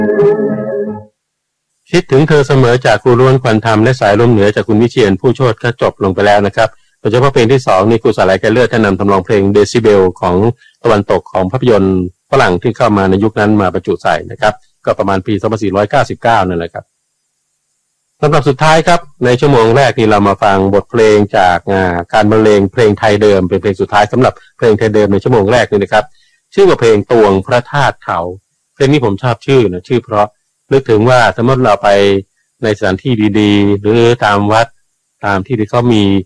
คิดถึงเธอเสมอจากครูล้วนควันธรรมและสายลมเหนือจากคุณวิเชียรผู้โชติก็จบลงไปแล้วนะครับโดยเฉพาะเพลงที่2นี่ครูสาลายแกเลือดท่านนำทำนองเพลงเดซิเบลของตะวันตกของภาพยนตร์ฝรั่งที่เข้ามาในยุคนั้นมาบรรจุใส่นะครับก็ประมาณปี2499นั่นแหละครับสำหรับสุดท้ายครับในชั่วโมงแรกนี้เรามาฟังบทเพลงจากการบรรเลงเพลงไทยเดิมเป็นเพลงสุดท้ายสำหรับเพลงไทยเดิมในชั่วโมงแรกนี่นะครับชื่อว่าเพลงตวงพระธาตุเขาเพลงนี้ผมชอบชื่อนะชื่อเพราะนึกถึงว่าสมมติเราไปในสถานที่ดีๆหรือตามวัดตามที่เขามี